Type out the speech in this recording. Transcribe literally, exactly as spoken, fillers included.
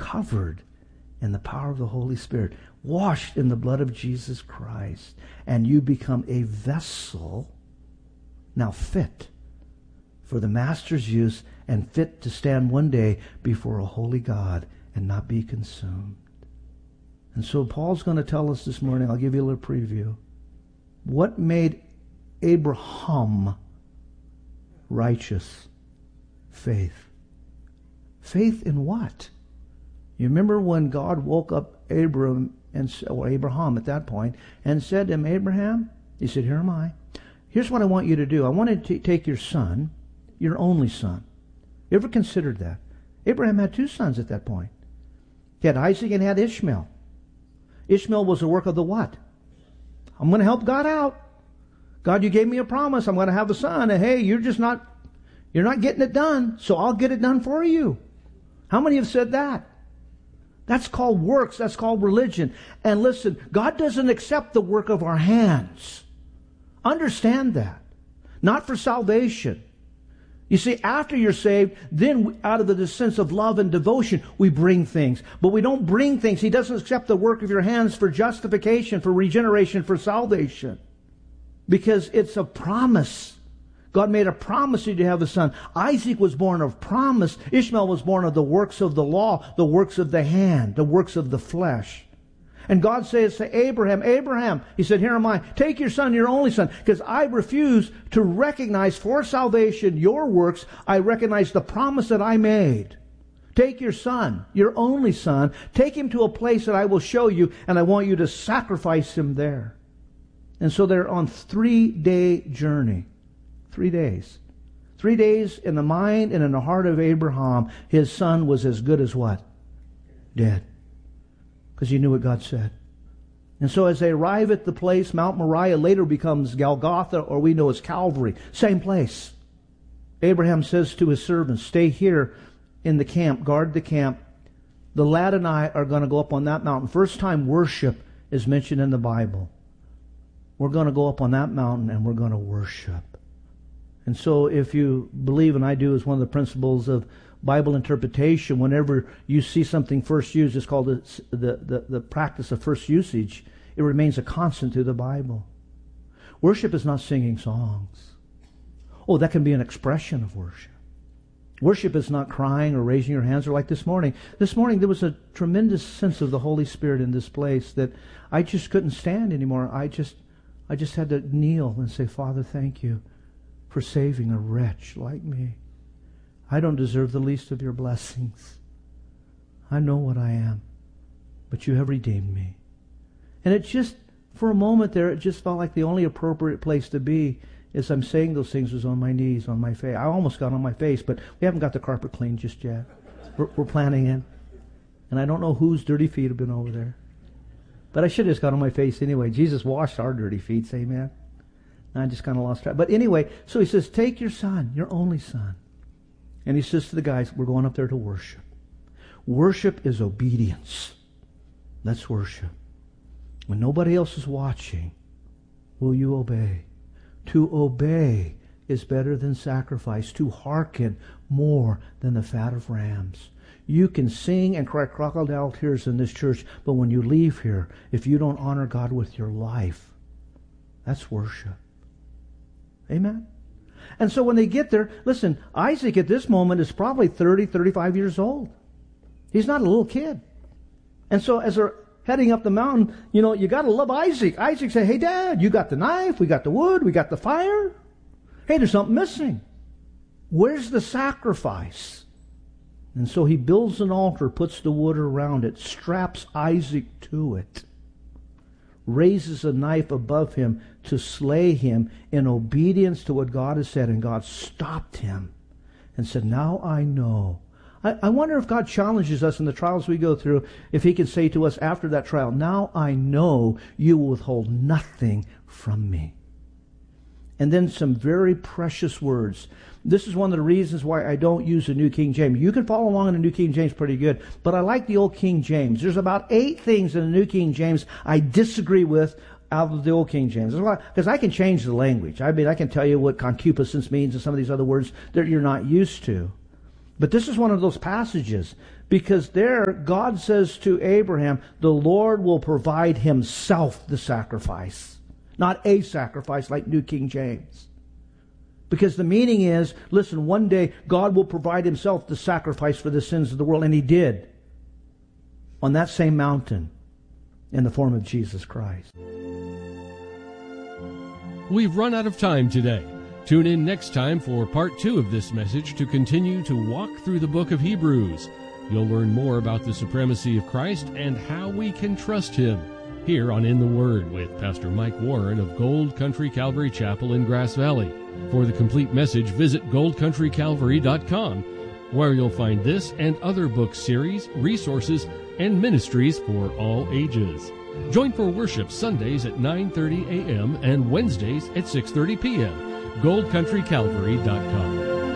covered in the power of the Holy Spirit, washed in the blood of Jesus Christ, and you become a vessel now fit for the Master's use and fit to stand one day before a holy God and not be consumed. And so Paul's going to tell us this morning, I'll give you a little preview, what made Abraham righteous? Faith. Faith in what? You remember when God woke up Abram and or Abraham at that point and said to him, Abraham, he said, here am I. Here's what I want you to do. I want you to take your son, your only son. You ever considered that? Abraham had two sons at that point. He had Isaac and he had Ishmael. Ishmael was the work of the what? I'm going to help God out. God, you gave me a promise. I'm going to have a son. And hey, you're just not, you're not getting it done, so I'll get it done for you. How many have said that? That's called works. That's called religion. And listen, God doesn't accept the work of our hands. Understand that. Not for salvation. You see, after you're saved, then out of the sense of love and devotion, we bring things. But we don't bring things. He doesn't accept the work of your hands for justification, for regeneration, for salvation. Because it's a promise. God made a promise to you to have a son. Isaac was born of promise. Ishmael was born of the works of the law, the works of the hand, the works of the flesh. And God says to Abraham, Abraham, he said, here am I. Take your son, your only son, because I refuse to recognize for salvation your works. I recognize the promise that I made. Take your son, your only son, take him to a place that I will show you, and I want you to sacrifice him there. And so they're on three-day journey. Three days. Three days in the mind and in the heart of Abraham, his son was as good as what? Dead. Because he knew what God said. And so as they arrive at the place, Mount Moriah later becomes Golgotha, or we know as Calvary. Same place. Abraham says to his servants, stay here in the camp, guard the camp. The lad and I are going to go up on that mountain. First time worship is mentioned in the Bible. We're going to go up on that mountain and we're going to worship. And so if you believe, and I do, as one of the principles of Bible interpretation, whenever you see something first used, it's called the, the, the, the practice of first usage. It remains a constant through the Bible. Worship is not singing songs. Oh, that can be an expression of worship. Worship is not crying or raising your hands, or like this morning. This morning there was a tremendous sense of the Holy Spirit in this place that I just couldn't stand anymore. I just, I just had to kneel and say, Father, thank you for saving a wretch like me. I don't deserve the least of your blessings. I know what I am, but you have redeemed me. And it just, for a moment there, it just felt like the only appropriate place to be as I'm saying those things was on my knees, on my face. I almost got on my face, but we haven't got the carpet cleaned just yet. We're, we're planning it. And I don't know whose dirty feet have been over there. But I should have just got on my face anyway. Jesus washed our dirty feet, amen. I just kind of lost track. But anyway, so he says, take your son, your only son. And he says to the guys, we're going up there to worship. Worship is obedience. Let's worship. When nobody else is watching, will you obey? To obey is better than sacrifice. To hearken more than the fat of rams. You can sing and cry crocodile tears in this church, but when you leave here, if you don't honor God with your life, that's worship. Amen? And so when they get there, listen, Isaac at this moment is probably thirty, thirty-five years old. He's not a little kid. And so as they're heading up the mountain, you know, you got to love Isaac. Isaac said, hey, Dad, you got the knife, we got the wood, we got the fire. Hey, there's something missing. Where's the sacrifice? And so he builds an altar, puts the wood around it, straps Isaac to it, raises a knife above him to slay him in obedience to what God has said. And God stopped him and said, now I know. I, I wonder if God challenges us in the trials we go through, if he can say to us after that trial, now I know you will withhold nothing from me. And then some very precious words. This is one of the reasons why I don't use the New King James. You can follow along in the New King James pretty good, but I like the Old King James. There's about eight things in the New King James I disagree with out of the Old King James. Because I can change the language. I mean, I can tell you what concupiscence means and some of these other words that you're not used to. But this is one of those passages Because there, God says to Abraham, the Lord will provide himself the sacrifice. Not a sacrifice like New King James. Because the meaning is, listen, one day God will provide himself the sacrifice for the sins of the world. And he did. On that same mountain. In the form of Jesus Christ. We've run out of time today. Tune in next time for part two of this message to continue to walk through the book of Hebrews. You'll learn more about the supremacy of Christ and how we can trust him here on In the Word with Pastor Mike Warren of Gold Country Calvary Chapel in Grass Valley. For the complete message, visit gold country calvary dot com, where you'll find this and other book series, resources, and ministries for all ages. Join for worship Sundays at nine thirty a.m. and Wednesdays at six thirty p.m. gold country calvary dot com.